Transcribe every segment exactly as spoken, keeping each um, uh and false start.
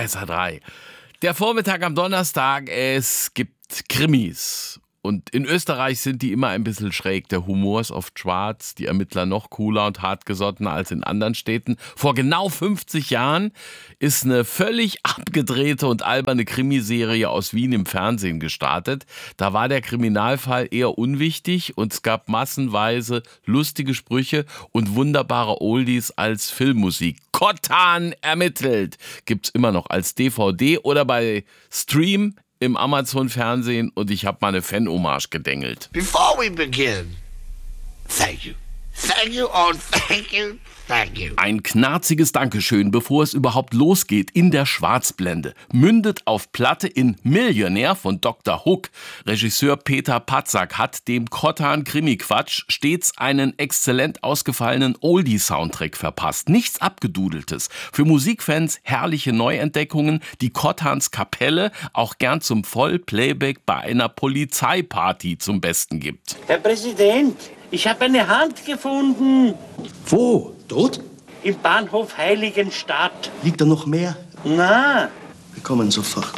S R drei. Der Vormittag am Donnerstag, es gibt Krimis. Und in Österreich sind die immer ein bisschen schräg. Der Humor ist oft schwarz, die Ermittler noch cooler und hartgesottener als in anderen Städten. Vor genau fünfzig Jahren ist eine völlig abgedrehte und alberne Krimiserie aus Wien im Fernsehen gestartet. Da war der Kriminalfall eher unwichtig und es gab massenweise lustige Sprüche und wunderbare Oldies als Filmmusik. Kottan ermittelt gibt's immer noch als D V D oder bei Stream im Amazon-Fernsehen und ich habe mal eine Fan-Hommage gedengelt. Before we begin, thank you. Thank you and thank you, thank you. Ein knarziges Dankeschön, bevor es überhaupt losgeht, in der Schwarzblende. Mündet auf Platte in Millionär von Doktor Hook. Regisseur Peter Patzak hat dem Kottan-Krimi-Quatsch stets einen exzellent ausgefallenen Oldie-Soundtrack verpasst. Nichts Abgedudeltes. Für Musikfans herrliche Neuentdeckungen, die Kottans Kapelle auch gern zum Vollplayback bei einer Polizeiparty zum Besten gibt. Herr Präsident, ich habe eine Hand gefunden. Wo? Tot? Im Bahnhof Heiligenstadt. Liegt da noch mehr? Na. Wir kommen sofort.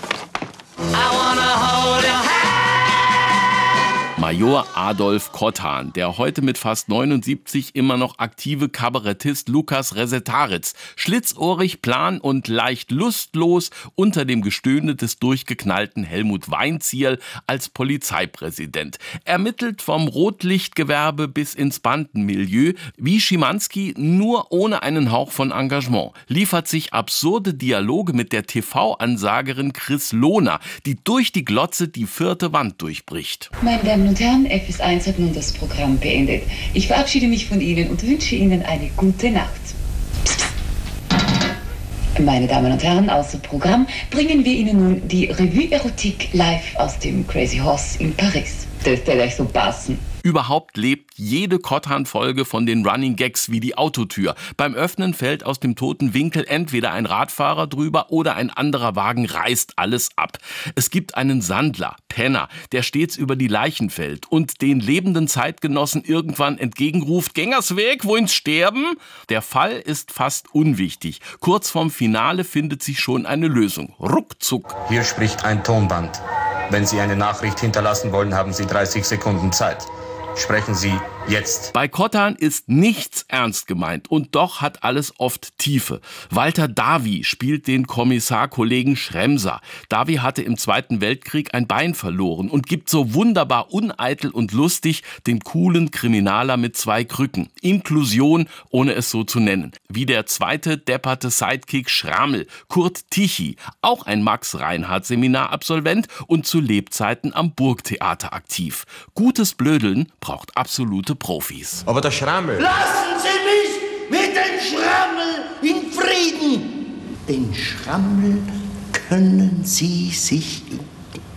Major Adolf Kottan, der heute mit fast neunundsiebzig immer noch aktive Kabarettist Lukas Resetaritz, schlitzohrig, plan und leicht lustlos unter dem Gestöhne des durchgeknallten Helmut Weinzierl als Polizeipräsident. Ermittelt vom Rotlichtgewerbe bis ins Bandenmilieu, wie Schimanski, nur ohne einen Hauch von Engagement. Liefert sich absurde Dialoge mit der T V-Ansagerin Chris Lohner, die durch die Glotze die vierte Wand durchbricht. Meine Damen und Herren, F S eins hat nun das Programm beendet. Ich verabschiede mich von Ihnen und wünsche Ihnen eine gute Nacht. Psst. Meine Damen und Herren, außer Programm bringen wir Ihnen nun die Revue Erotique live aus dem Crazy Horse in Paris. Das wird euch so passen. Überhaupt lebt jede Kottan-Folge von den Running Gags wie die Autotür. Beim Öffnen fällt aus dem toten Winkel entweder ein Radfahrer drüber oder ein anderer Wagen reißt alles ab. Es gibt einen Sandler, Penner, der stets über die Leichen fällt und den lebenden Zeitgenossen irgendwann entgegenruft: Gängersweg, wohin's sterben? Der Fall ist fast unwichtig. Kurz vorm Finale findet sich schon eine Lösung. Ruckzuck. Hier spricht ein Tonband. Wenn Sie eine Nachricht hinterlassen wollen, haben Sie dreißig Sekunden Zeit. Sprechen Sie jetzt. Bei Kottan ist nichts ernst gemeint und doch hat alles oft Tiefe. Walter Davy spielt den Kommissarkollegen Schremser. Davy hatte im Zweiten Weltkrieg ein Bein verloren und gibt so wunderbar uneitel und lustig den coolen Kriminaler mit zwei Krücken. Inklusion, ohne es so zu nennen. Wie der zweite depperte Sidekick Schrammel, Kurt Tichy, auch ein Max-Reinhardt-Seminar-Absolvent und zu Lebzeiten am Burgtheater aktiv. Gutes Blödeln braucht absolute Profis. Aber der Schrammel... Lassen Sie mich mit dem Schrammel in Frieden! Den Schrammel können Sie sich in